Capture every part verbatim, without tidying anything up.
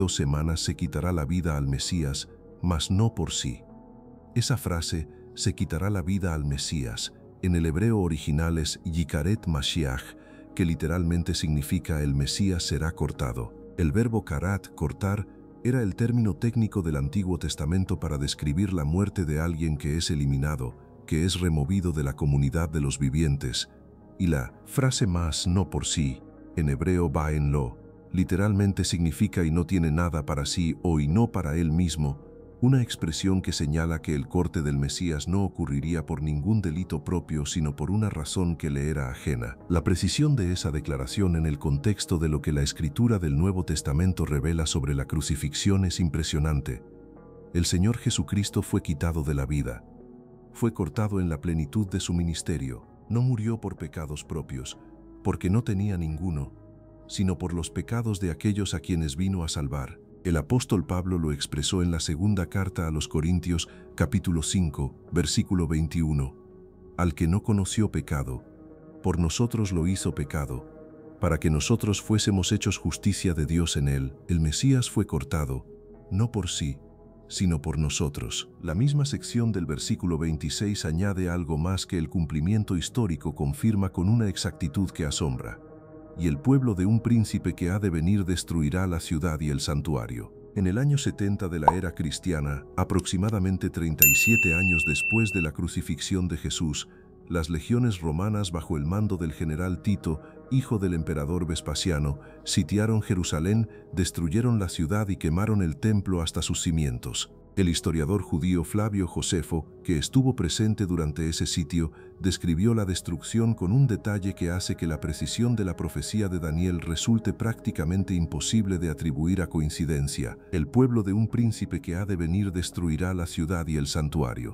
dos semanas se quitará la vida al Mesías, mas no por sí. Esa frase, se quitará la vida al Mesías, en el hebreo original es Yikaret Mashiach, que literalmente significa el Mesías será cortado. El verbo karat, cortar, era el término técnico del Antiguo Testamento para describir la muerte de alguien que es eliminado, que es removido de la comunidad de los vivientes. Y la frase más no por sí, en hebreo ba en lo, literalmente significa y no tiene nada para sí o y no para él mismo, una expresión que señala que el corte del Mesías no ocurriría por ningún delito propio, sino por una razón que le era ajena. La precisión de esa declaración en el contexto de lo que la Escritura del Nuevo Testamento revela sobre la crucifixión es impresionante. El Señor Jesucristo fue quitado de la vida. Fue cortado en la plenitud de su ministerio. No murió por pecados propios, porque no tenía ninguno, sino por los pecados de aquellos a quienes vino a salvar. El apóstol Pablo lo expresó en la segunda carta a los Corintios, capítulo cinco, versículo veintiuno. Al que no conoció pecado, por nosotros lo hizo pecado, para que nosotros fuésemos hechos justicia de Dios en él. El Mesías fue cortado, no por sí, sino por nosotros. La misma sección del versículo veintiséis añade algo más que el cumplimiento histórico confirma con una exactitud que asombra. Y el pueblo de un príncipe que ha de venir destruirá la ciudad y el santuario. En el año setenta de la era cristiana, aproximadamente treinta y siete años después de la crucifixión de Jesús, las legiones romanas bajo el mando del general Tito, hijo del emperador Vespasiano, sitiaron Jerusalén, destruyeron la ciudad y quemaron el templo hasta sus cimientos. El historiador judío Flavio Josefo, que estuvo presente durante ese sitio, describió la destrucción con un detalle que hace que la precisión de la profecía de Daniel resulte prácticamente imposible de atribuir a coincidencia. El pueblo de un príncipe que ha de venir destruirá la ciudad y el santuario.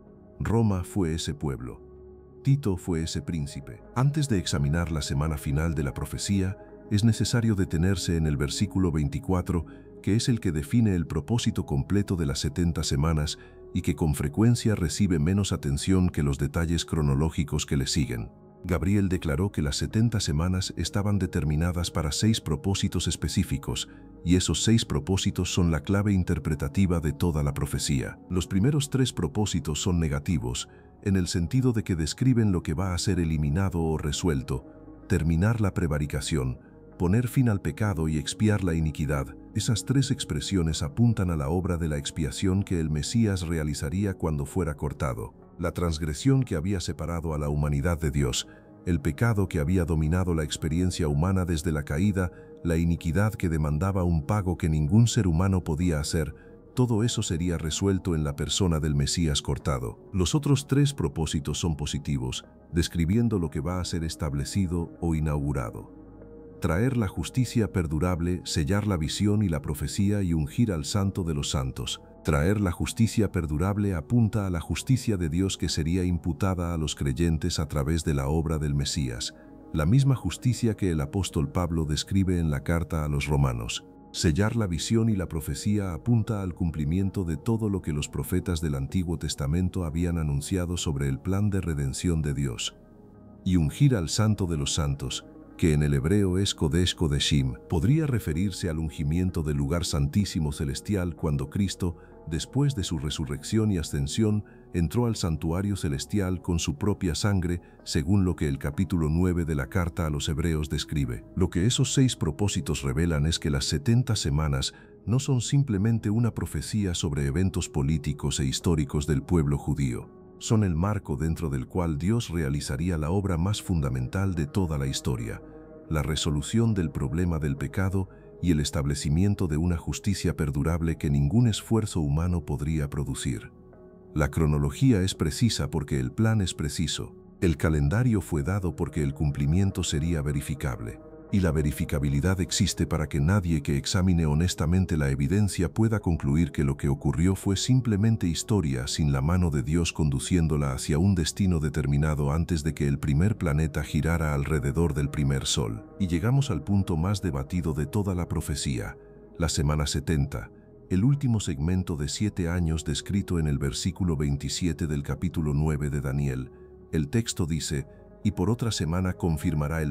Roma fue ese pueblo. Tito fue ese príncipe. Antes de examinar la semana final de la profecía, es necesario detenerse en el versículo veinticuatro, que es el que define el propósito completo de las setenta semanas y que con frecuencia recibe menos atención que los detalles cronológicos que le siguen. Gabriel declaró que las setenta semanas estaban determinadas para seis propósitos específicos, y esos seis propósitos son la clave interpretativa de toda la profecía. Los primeros tres propósitos son negativos, en el sentido de que describen lo que va a ser eliminado o resuelto: terminar la prevaricación, poner fin al pecado y expiar la iniquidad. Esas tres expresiones apuntan a la obra de la expiación que el Mesías realizaría cuando fuera cortado. La transgresión que había separado a la humanidad de Dios, el pecado que había dominado la experiencia humana desde la caída, la iniquidad que demandaba un pago que ningún ser humano podía hacer, todo eso sería resuelto en la persona del Mesías cortado. Los otros tres propósitos son positivos, describiendo lo que va a ser establecido o inaugurado: traer la justicia perdurable, sellar la visión y la profecía y ungir al Santo de los Santos. Traer la justicia perdurable apunta a la justicia de Dios que sería imputada a los creyentes a través de la obra del Mesías, la misma justicia que el apóstol Pablo describe en la carta a los romanos. Sellar la visión y la profecía apunta al cumplimiento de todo lo que los profetas del Antiguo Testamento habían anunciado sobre el plan de redención de Dios. Y ungir al Santo de los Santos, que en el hebreo es Kodesh Kodeshim, podría referirse al ungimiento del lugar santísimo celestial cuando Cristo, después de su resurrección y ascensión, entró al santuario celestial con su propia sangre, según lo que el capítulo nueve de la carta a los Hebreos describe. Lo que esos seis propósitos revelan es que las setenta semanas no son simplemente una profecía sobre eventos políticos e históricos del pueblo judío. Son el marco dentro del cual Dios realizaría la obra más fundamental de toda la historia: la resolución del problema del pecado y el establecimiento de una justicia perdurable que ningún esfuerzo humano podría producir. La cronología es precisa porque el plan es preciso. El calendario fue dado porque el cumplimiento sería verificable. Y la verificabilidad existe para que nadie que examine honestamente la evidencia pueda concluir que lo que ocurrió fue simplemente historia sin la mano de Dios conduciéndola hacia un destino determinado antes de que el primer planeta girara alrededor del primer sol. Y llegamos al punto más debatido de toda la profecía, la semana setenta, el último segmento de siete años descrito en el versículo veintisiete del capítulo nueve de Daniel. El texto dice: «Y por otra semana confirmará el